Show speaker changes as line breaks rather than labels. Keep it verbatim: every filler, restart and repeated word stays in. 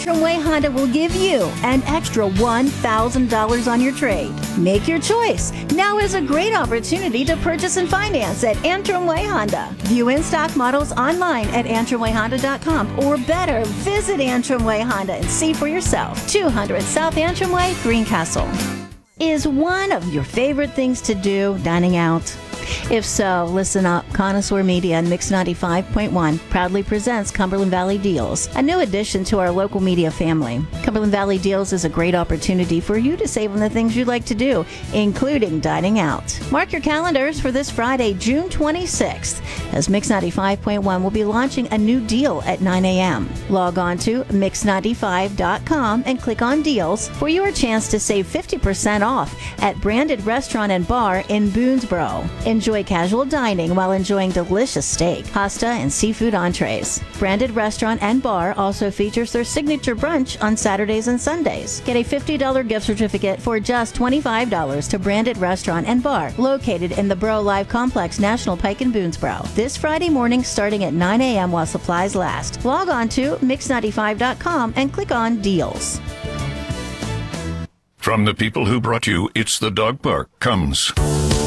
Antrim Way Honda will give you an extra one thousand dollars on your trade. Make your choice. Now is a great opportunity to purchase and finance at Antrim Way Honda. View in-stock models online at antrim way honda dot com, or better, visit Antrim Way Honda and see for yourself. two hundred South Antrim Way, Greencastle. Is one of your favorite things to do dining out? If so, listen up. Connoisseur Media and Mix ninety-five point one proudly presents Cumberland Valley Deals, a new addition to our local media family. Cumberland Valley Deals is a great opportunity for you to save on the things you like to do, including dining out. Mark your calendars for this Friday, June twenty-sixth, as Mix ninety-five point one will be launching a new deal at nine a.m. Log on to mix ninety-five dot com and click on Deals for your chance to save fifty percent off at Branded Restaurant and Bar in Boonesboro. Enjoy casual dining while enjoying delicious steak, pasta, and seafood entrees. Branded Restaurant and Bar also features their signature brunch on Saturdays and Sundays. Get a fifty dollars gift certificate for just twenty-five dollars to Branded Restaurant and Bar, located in the Bro Live Complex, National Pike in Boonesboro. This Friday morning starting at nine a.m. while supplies last. Log on to mix ninety-five dot com and click on Deals.
From the people who brought you It's the Dog Park comes